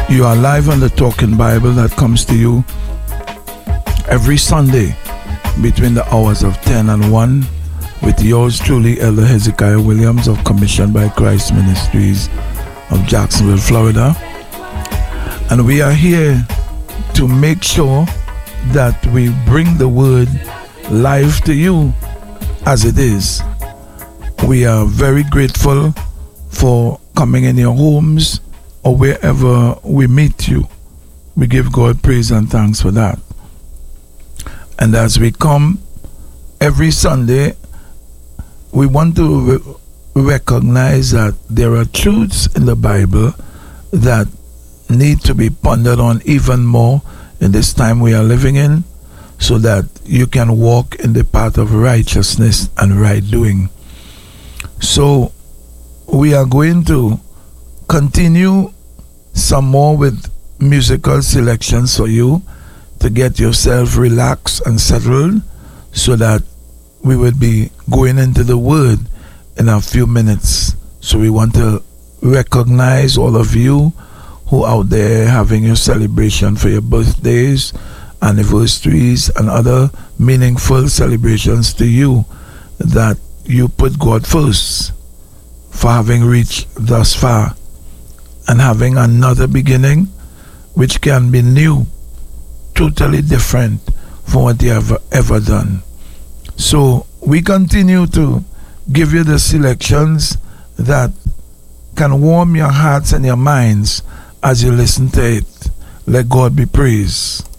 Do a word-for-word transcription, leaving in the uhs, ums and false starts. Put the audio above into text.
You are live on the Talking Bible that comes to you every Sunday between the hours of ten and one with yours truly, Elder Hezekiah Williams of Commissioned by Christ Ministries of Jacksonville, Florida. And we are here to make sure that we bring the word live to you as it is. We are very grateful for coming in your homes or wherever we meet you. We give God praise and thanks for that. And as we come every Sunday, we want to re- recognize that there are truths in the Bible that need to be pondered on even more in this time we are living in, so that you can walk in the path of righteousness and right doing. So we are going to continue some more with musical selections for you to get yourself relaxed and settled, so that we will be going into the word in a few minutes. So we want to recognize all of you who out there having your celebration for your birthdays, anniversaries, and other meaningful celebrations to you, that you put God first for having reached thus far and having another beginning which can be new, totally different from what you have ever done. So we continue to give you the selections that can warm your hearts and your minds as you listen to it. Let God be praised.